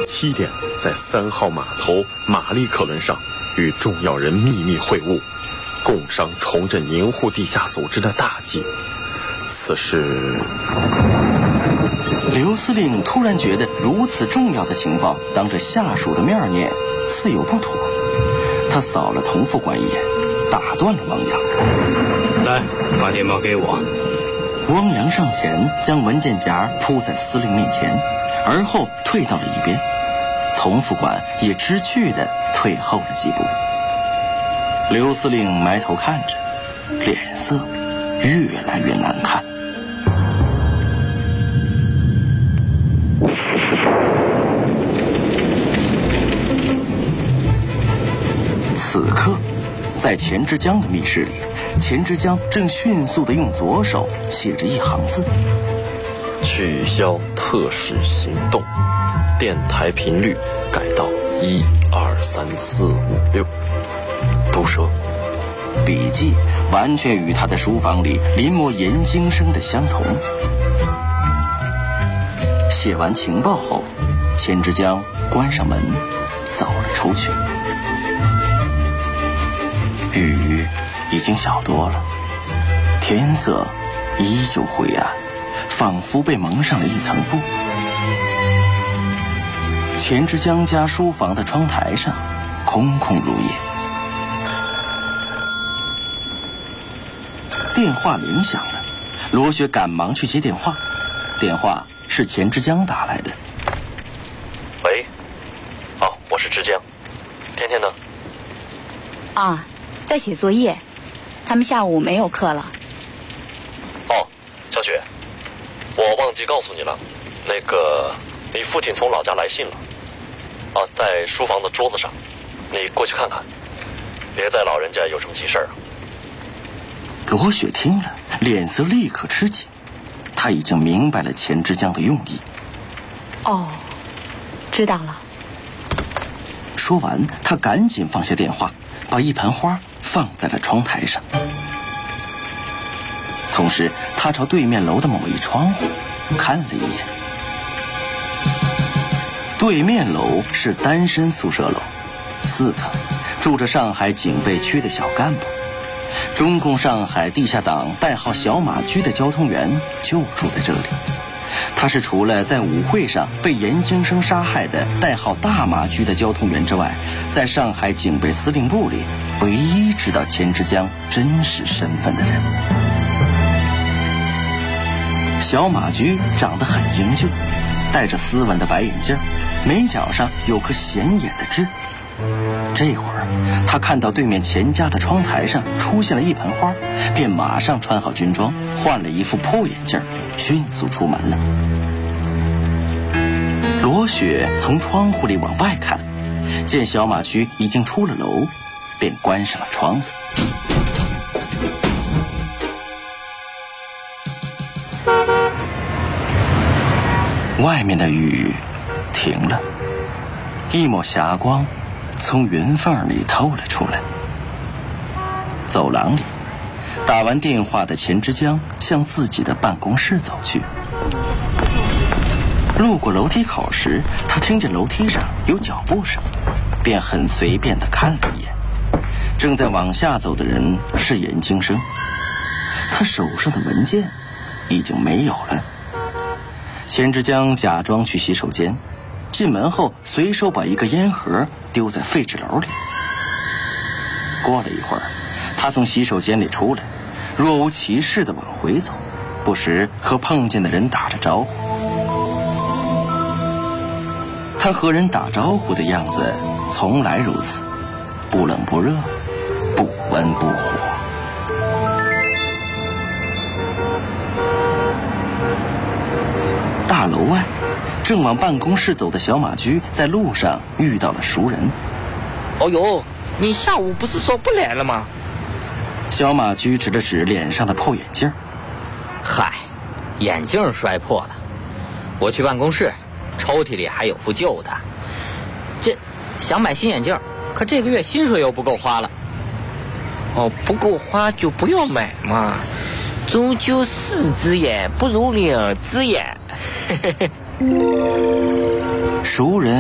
7点在3号码头玛丽客轮上与重要人秘密会晤，共商重振宁沪地下组织的大计。此时， 刘司令突然觉得如此重要的情报当着下属的面念，似有不妥。他扫了童副官一眼，打断了汪洋：“ 来，把电报给我。” 汪洋上前将文件夹铺在司令面前，而后退到了一边。童副官也知趣地退后了几步。刘司令埋头看着，脸色越来越难看。此刻，在钱之江的密室里，钱之江正迅速地用左手写着一行字： 取消特使行动，电台频率改到1、2、3、4、5、6。毒蛇。 笔迹完全与他在书房里临摹严京生的相同。写完情报后，钱之江关上门，走了出去。雨已经小多了，天色依旧灰暗，仿佛被蒙上了一层布。钱之江家书房的窗台上空空如也。电话铃响了，罗雪赶忙去接电话。电话是钱之江打来的。 喂，我是之江。天天呢？ 啊，在写作业，他们下午没有课了。 小雪，我忘记告诉你了，你父亲从老家来信了。在书房的桌子上，你过去看看，别在老人家有什么急事儿啊。 罗雪听了，脸色立刻吃紧，他已经明白了钱之江的用意。 知道了。 说完，他赶紧放下电话，把一盆花放在了窗台上。同时，他朝对面楼的某一窗户看了一眼。对面楼是单身宿舍楼，4层，住着上海警备区的小干部。中共上海地下党代号小马驹的交通员就住在这里。他是除了在舞会上被严京生杀害的代号大马驹的交通员之外，在上海警备司令部里唯一知道钱之江真实身份的人。小马驹长得很英俊，戴着斯文的白眼镜，眉角上有颗显眼的痣。这会儿，他看到对面钱家的窗台上出现了一盆花，便马上穿好军装，换了一副破眼镜，迅速出门了。罗雪从窗户里往外看，见小马驹已经出了楼，便关上了窗子。外面的雨停了，一抹霞光从云缝里透了出来。走廊里，打完电话的钱之江向自己的办公室走去。路过楼梯口时，他听见楼梯上有脚步声，便很随便地看了一眼。正在往下走的人是严京生，他手上的文件已经没有了。钱之江假装去洗手间，进门后随手把一个烟盒丢在废纸篓里。过了一会儿，他从洗手间里出来，若无其事地往回走，不时和碰见的人打着招呼。他和人打招呼的样子从来如此，不冷不热，不温不火。大楼外，正往办公室走的小马驹在路上遇到了熟人。 哦呦，你下午不是说不来了吗？ 小马驹指了指脸上的破眼镜。 嗨，眼镜摔破了，我去办公室，抽屉里还有副旧的。这想买新眼镜，可这个月薪水又不够花了。不够花就不要买嘛，终究4只眼不如2只眼。 熟人